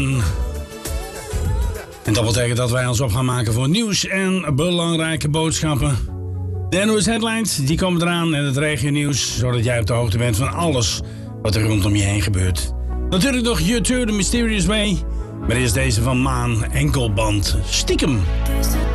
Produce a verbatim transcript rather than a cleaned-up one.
uren. En dat betekent dat wij ons op gaan maken voor nieuws en belangrijke boodschappen. De N O S Headlines, die komen eraan en het regionieuws, zodat jij op de hoogte bent van alles wat er rondom je heen gebeurt. Natuurlijk nog U twee, The Mysterious Way, maar eerst deze van Maan, enkelband, stiekem.